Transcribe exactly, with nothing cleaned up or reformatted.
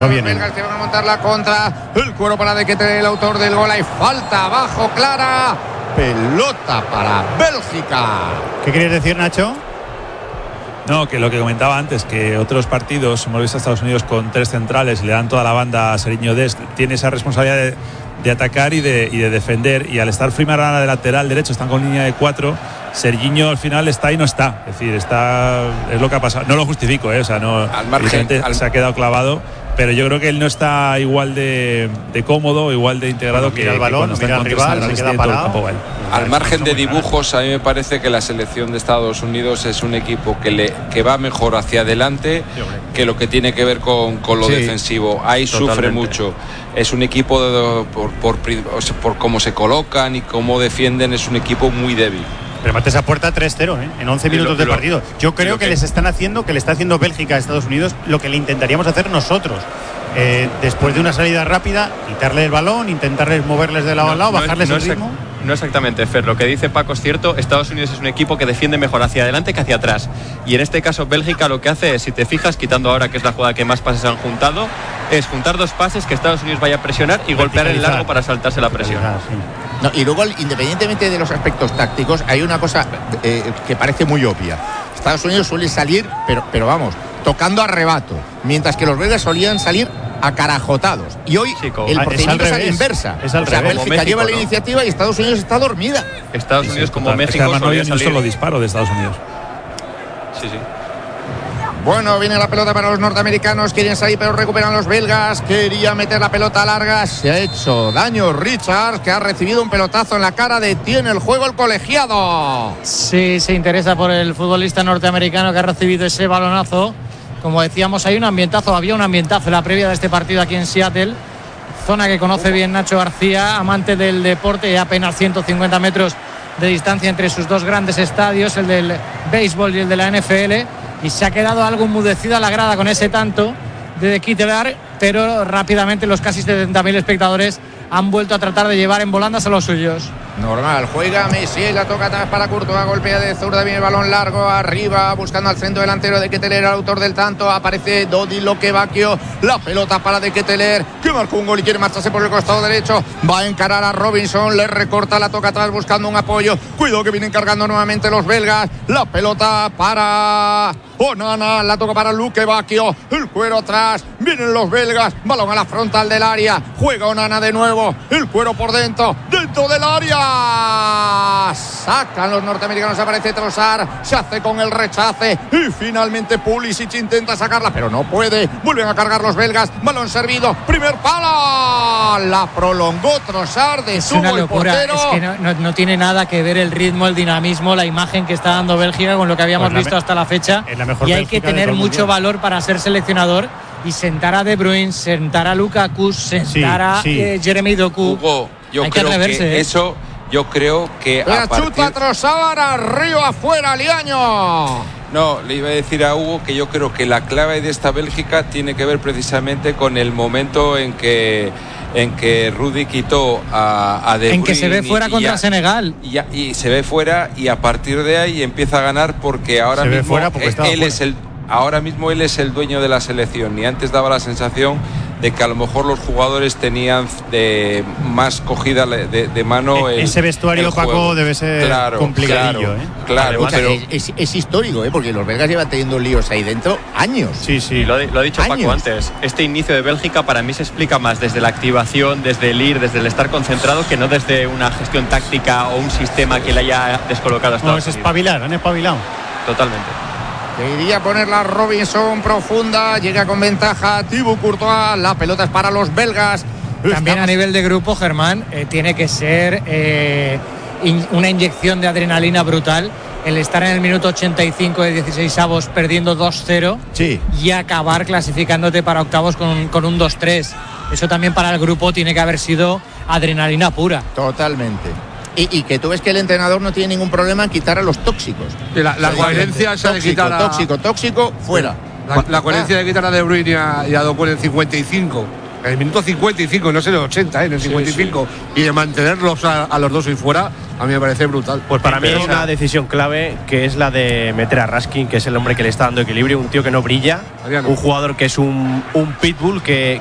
Los belgas que van a montar la contra. El cuero para De Ketelaere, el autor del gol. Hay falta abajo, clara. Pelota para Bélgica. ¿Qué querías decir, Nacho? No, que lo que comentaba antes, que otros partidos, hemos visto a Estados Unidos con tres centrales, le dan toda la banda a Seriño Dest, tiene esa responsabilidad de, de atacar y de, y de defender, y al estar Frimarana de lateral derecho, están con línea de cuatro, Serginho al final está y no está, es decir, está, es lo que ha pasado, no lo justifico, ¿eh? O sea, no, al margen, al... se ha quedado clavado, pero yo creo que él no está igual de, de cómodo, igual de integrado bueno, que, el balón, que cuando mira está al rival, se queda parado. Al margen de dibujos, a mí me parece que la selección de Estados Unidos es un equipo que, le, que va mejor hacia adelante que lo que tiene que ver con, con lo sí, defensivo. Ahí totalmente. Sufre mucho. Es un equipo, de, por, por, por, por cómo se colocan y cómo defienden, es un equipo muy débil. Pero mate esa puerta tres cero, ¿eh? En once minutos de partido. Yo creo que, que les están haciendo, que le está haciendo Bélgica a Estados Unidos lo que le intentaríamos hacer nosotros. Eh, después de una salida rápida, quitarle el balón, intentarles moverles de lado no, a lado, no, bajarles no el ritmo. No exactamente, Fer, lo que dice Paco es cierto. Estados Unidos es un equipo que defiende mejor hacia adelante que hacia atrás, y en este caso Bélgica lo que hace es, si te fijas, quitando ahora que es la jugada que más pases han juntado, es juntar dos pases, que Estados Unidos vaya a presionar y golpear el largo para saltarse la presión. No, y luego, independientemente de los aspectos tácticos, hay una cosa eh, que parece muy obvia. Estados Unidos suele salir, pero, pero vamos, tocando a rebato, mientras que los belgas solían salir acarajotados. Y hoy Chico, el procedimiento es, es a la inversa. Es al o sea, revés. Bélgica México, lleva ¿no? la iniciativa y Estados Unidos está dormida. Estados sí, Unidos sí, como total. México. Es que además no había ni un salir. solo disparo de Estados Unidos. Sí, sí. Bueno, viene la pelota para los norteamericanos. Quieren salir, pero recuperan los belgas. Quería meter la pelota larga. Se ha hecho daño Richards, que ha recibido un pelotazo en la cara. Detiene el juego el colegiado. Sí, se interesa por el futbolista norteamericano que ha recibido ese balonazo. Como decíamos, hay un ambientazo, había un ambientazo en la previa de este partido aquí en Seattle. Zona que conoce bien Nacho García, amante del deporte, y apenas ciento cincuenta metros de distancia entre sus dos grandes estadios, el del béisbol y el de la N F L. Y se ha quedado algo enmudecida la grada con ese tanto de De Ketelaere, pero rápidamente los casi setenta mil espectadores han vuelto a tratar de llevar en volandas a los suyos. Normal, juega Messi, la toca atrás para Courtois, golpea de zurda, viene el balón largo arriba, buscando al centro delantero de Ketelaere, el autor del tanto, aparece Dodi Loquevacchio, la pelota para De Ketelaere, que marcó un gol y quiere marcharse por el costado derecho, va a encarar a Robinson, le recorta, la toca atrás buscando un apoyo, cuidado que vienen cargando nuevamente los belgas, la pelota para Onana, la toca para Loquevacchio, el cuero atrás, vienen los belgas, balón a la frontal del área, juega Onana de nuevo, el cuero por dentro, dentro del área, sacan los norteamericanos, aparece Trossard, se hace con el rechace y finalmente Pulisic intenta sacarla, pero no puede, vuelven a cargar los belgas, balón servido, primer palo, la prolongó Trossard, detuvo el portero. Es que no, no, no tiene nada que ver el ritmo, el dinamismo, la imagen que está dando Bélgica con lo que habíamos pues visto me- hasta la fecha, la y hay que tener mucho valor para ser seleccionador y sentar a De Bruyne, sentar a Lukaku, sentar sí, a sí. Eh, Jeremy Doku. Hugo, yo hay creo que, que, que eso, yo creo que la a partir... chuta Trossard, arriba, afuera, Liaño. No, le iba a decir a Hugo que yo creo que la clave de esta Bélgica tiene que ver precisamente con el momento en que en que Rudy quitó a, a De Bruyne, en que se ve fuera y, contra y a, Senegal y, a, y se ve fuera y a partir de ahí empieza a ganar porque ahora se mismo ve fuera porque él, él fuera. es el ahora mismo él es el dueño de la selección y antes daba la sensación de que a lo mejor los jugadores tenían de más cogida de, de mano el, ese vestuario el Paco juego. Además debe ser claro, complicadillo, claro, ¿eh? Claro, Además, pero es, es, es histórico, ¿eh? Porque los belgas llevan teniendo líos ahí dentro años. Sí, sí. Y lo, lo ha dicho años. Paco antes. Este inicio de Bélgica para mí se explica más desde la activación, desde el ir, desde el estar concentrado, que no desde una gestión táctica o un sistema que le haya descolocado a Estados No, es Unidos. espabilar, han espabilado. Totalmente. Quería ponerla Robinson profunda, llega con ventaja Thibaut Courtois, la pelota es para los belgas. también. Estamos... A nivel de grupo, Germán, eh, tiene que ser eh, in, una inyección de adrenalina brutal el estar en el minuto ochenta y cinco de dieciséis avos perdiendo dos cero sí. y acabar clasificándote para octavos con, con un dos tres. Eso también para el grupo tiene que haber sido adrenalina pura. Totalmente. Y, y que tú ves que el entrenador no tiene ningún problema en quitar a los tóxicos. Y la, la coherencia se ha de quitar a... Tóxico, tóxico, fuera. La, la coherencia de quitar a De Bruyne y a, y a Doku en el cincuenta y cinco. en el minuto cincuenta y cinco, no es en el ochenta, ¿eh? En el cincuenta y cinco, sí, sí. Y de mantenerlos a, a los dos y fuera, a mí me parece brutal. Pues para mí es una decisión clave, que es la de meter a Raskin, que es el hombre que le está dando equilibrio, un tío que no brilla, Adriano. Un jugador que es un, un pitbull que,